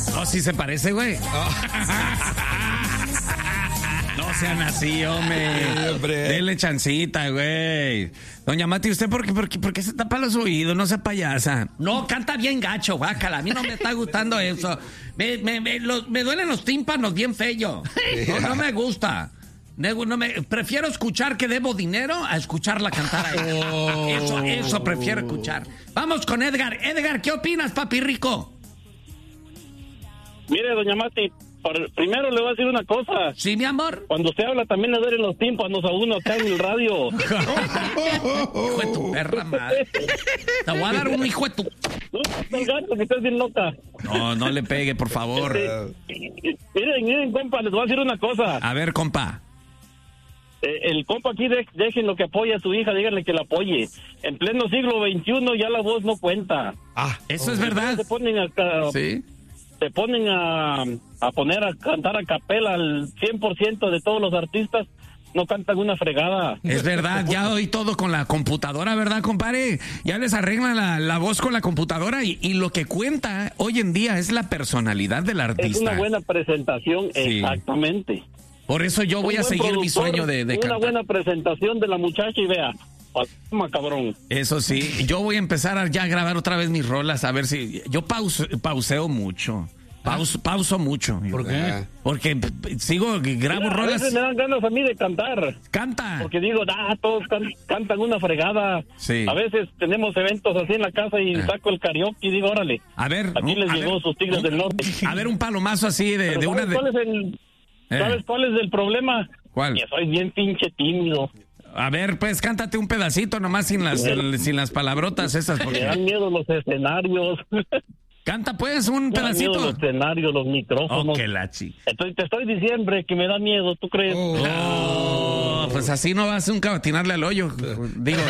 No, sí se parece, güey. No sean así, hombre. Dele chancita, güey. Doña Mati, ¿usted por qué se tapa los oídos? No sea payasa. No, canta bien gacho, guácala. A mí no me está gustando eso. Me duelen los tímpanos bien feo. No me gusta. Prefiero escuchar que debo dinero a escucharla cantar a ella. Eso prefiero escuchar. Vamos con Edgar. Edgar, ¿qué opinas, papi rico? Mire, doña Mati, primero le voy a decir una cosa. Sí, mi amor. Cuando usted habla también le duelen los tímpanos a uno acá en el radio. Hijo de tu perra madre. Te voy a dar un hijo de tu... No, el gato, que estás bien loca. No le pegue, por favor. Miren, compa, les voy a decir una cosa. A ver, compa. El compa aquí, déjenlo que apoye a su hija, díganle que la apoye. En pleno siglo XXI ya la voz no cuenta. Eso es verdad. Se ponen acá... Sí. Se ponen a poner a cantar a capela al 100% de todos los artistas, no cantan una fregada. Es verdad, ya hoy todo con la computadora, ¿verdad, compadre? Ya les arreglan la voz con la computadora y lo que cuenta hoy en día es la personalidad del artista. Es una buena presentación, sí. Exactamente. Por eso yo voy a seguir mi sueño de cantar. Una buena presentación de la muchacha y vea, cabrón. Eso sí, yo voy a empezar ya a grabar otra vez mis rolas, a ver si... Yo pauseo mucho. Pauso mucho. ¿Por qué? Porque grabo rolas. A veces me dan ganas a mí de cantar. Canta. Porque digo, todos cantan una fregada. Sí. A veces tenemos eventos así en la casa y saco el karaoke y digo, órale. A ver. Aquí les llegó sus Tigres del Norte. A ver, un palomazo así de una de... ¿Sabes cuál es el problema? ¿Cuál? Que soy bien pinche tímido. A ver, pues, cántate un pedacito nomás sin las palabrotas esas. Porque... Me dan miedo los escenarios. Canta, pues, un pedacito. Me dan miedo los escenarios, los micrófonos. Te estoy diciendo que me da miedo, ¿tú crees? Pues así no vas nunca a atinarle al hoyo. Digo,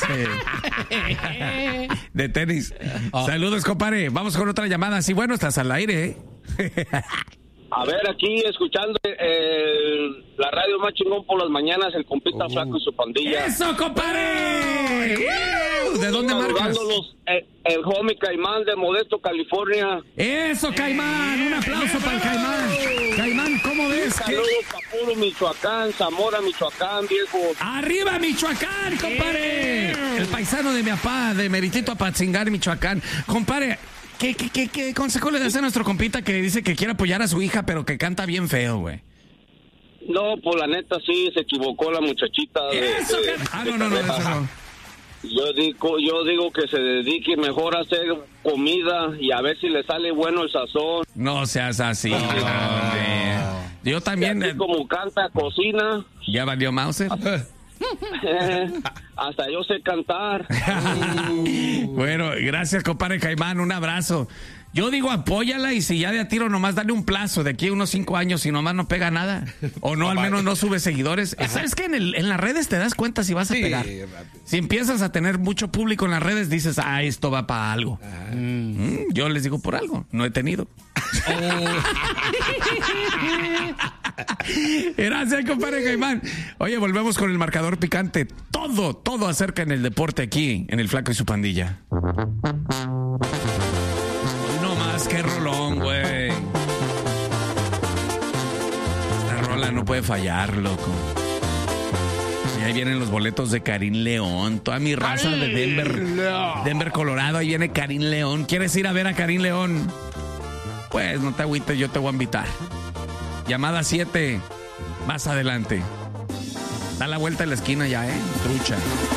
de tenis. Saludos, compadre. Vamos con otra llamada. Sí, bueno, estás al aire, A ver, aquí escuchando la radio más chingón por las mañanas, el compita Flaco y su pandilla. ¡Eso, compadre! ¿De dónde marcas? El homie Caimán de Modesto, California. ¡Eso, Caimán! Un aplauso para el Caimán. Caimán, ¿cómo ves? Saludos a Puro, Michoacán, Zamora, Michoacán, viejo. ¡Arriba, Michoacán, compadre! El paisano de mi papá, de Meritito Apatzingar, Michoacán. Compadre... ¿Qué consejo le das a nuestro compita que dice que quiere apoyar a su hija, pero que canta bien feo, güey? No, pues la neta sí, se equivocó la muchachita. Eso no. Yo digo que se dedique mejor a hacer comida y a ver si le sale bueno el sazón. No seas así. Yo también... Así como canta, cocina. ¿Ya valió Mauser? Hasta yo sé cantar. Bueno, gracias, compadre Caimán, un abrazo. Yo digo, apóyala y si ya de a tiro nomás dale un plazo de aquí a unos 5 años y nomás no pega nada. O no, al menos no sube seguidores. ¿Sabes que en las redes te das cuenta si vas a pegar? Si empiezas a tener mucho público en las redes, dices, esto va para algo. Yo les digo por algo, no he tenido. Gracias, compadre Caimán. Oye, volvemos con el marcador picante. Todo acerca en el deporte aquí, en el Flaco y su pandilla. No más, qué rolón, güey. Esta rola no puede fallar, loco. Y ahí vienen los boletos de Karim León. Toda mi raza de Denver, Colorado. Ahí viene Karim León. ¿Quieres ir a ver a Karim León? Pues no te agüites, yo te voy a invitar. Llamada 7, más adelante. Da la vuelta en la esquina ya, trucha.